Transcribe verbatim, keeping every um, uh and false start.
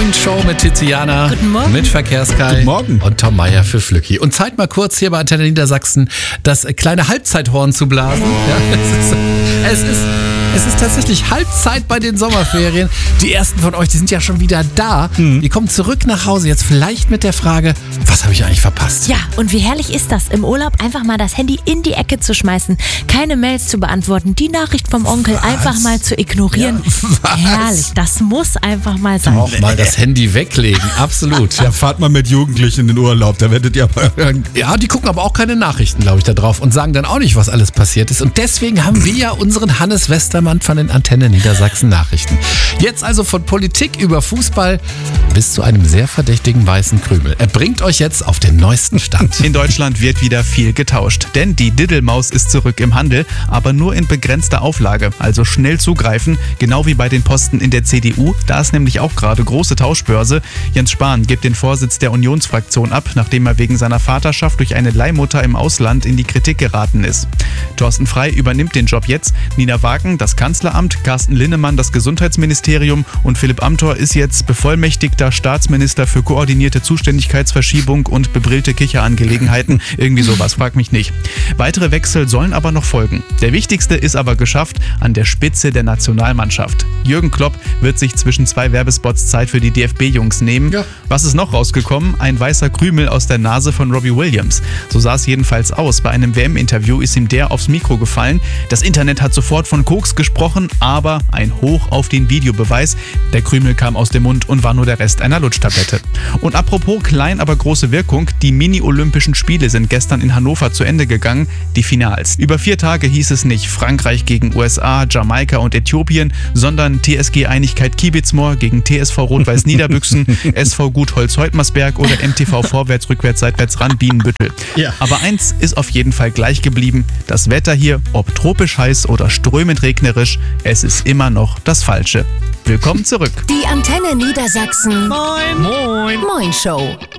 Moin Show mit Tiziana. Guten Morgen. Mit Verkehrskai. Guten Morgen. Und Tom Meier für Flücki. Und Zeit mal kurz hier bei Antenne Niedersachsen das kleine Halbzeithorn zu blasen. Ja, es ist, es ist, es ist tatsächlich Halbzeit bei den Sommerferien. Die ersten von euch, die sind ja schon wieder da. Mhm. Die kommen zurück nach Hause. Jetzt vielleicht mit der Frage, was habe ich eigentlich verpasst? Ja, und wie herrlich ist das, im Urlaub einfach mal das Handy in die Ecke zu schmeißen, keine Mails zu beantworten, die Nachricht vom Onkel was? einfach mal zu ignorieren. Ja, herrlich, das muss einfach mal sein. Auch mal das Handy weglegen, absolut. Ja, fahrt mal mit Jugendlichen in den Urlaub, da werdet ihr aber... Ja, die gucken aber auch keine Nachrichten, glaube ich, da drauf und sagen dann auch nicht, was alles passiert ist. Und deswegen haben wir ja unseren Hannes Westermann von den Antenne Niedersachsen Nachrichten. Jetzt also von Politik über Fußball bis zu einem sehr verdächtigen weißen Krümel. Er bringt euch jetzt auf den neuesten Stand. In Deutschland wird wieder viel getauscht, denn die Diddelmaus ist zurück im Handel, aber nur in begrenzter Auflage, also schnell zugreifen, genau wie bei den Posten in der C D U. Da ist nämlich auch gerade große Tauschbörse. Jens Spahn gibt den Vorsitz der Unionsfraktion ab, nachdem er wegen seiner Vaterschaft durch eine Leihmutter im Ausland in die Kritik geraten ist. Thorsten Frey übernimmt den Job jetzt, Nina Wagen das Kanzleramt, Carsten Linnemann das Gesundheitsministerium und Philipp Amthor ist jetzt bevollmächtigter Staatsminister für koordinierte Zuständigkeitsverschiebung und bebrillte Kicherangelegenheiten. Irgendwie sowas, frag mich nicht. Weitere Wechsel sollen aber noch folgen. Der wichtigste ist aber geschafft an der Spitze der Nationalmannschaft. Jürgen Klopp wird sich zwischen zwei Werbespots Zeit für die D F B-Jungs nehmen. Ja. Was ist noch rausgekommen? Ein weißer Krümel aus der Nase von Robbie Williams. So sah es jedenfalls aus. Bei einem W M-Interview ist ihm der aufs Mikro gefallen. Das Internet hat sofort von Koks gesprochen, aber ein Hoch auf den Videobeweis. Der Krümel kam aus dem Mund und war nur der Rest einer Lutschtablette. Und apropos klein, aber große Wirkung, die Mini-Olympischen Spiele sind gestern in Hannover zu Ende gegangen, die Finals. Über vier Tage hieß es nicht Frankreich gegen U S A, Jamaika und Äthiopien, sondern T S G Einigkeit Kiebitzmoor gegen T S V Rot-Weiß Niederbüchsen, S V Gutholz Heutmersberg oder M T V Vorwärts, Rückwärts, Seitwärts ran Bienenbüttel. Ja. Aber eins ist auf jeden Fall gleich geblieben. Das Wetter hier, ob tropisch heiß oder strömend regnerisch, es ist immer noch das Falsche. Willkommen zurück. Die Antenne Niedersachsen. Moin. Moin. Moin Show.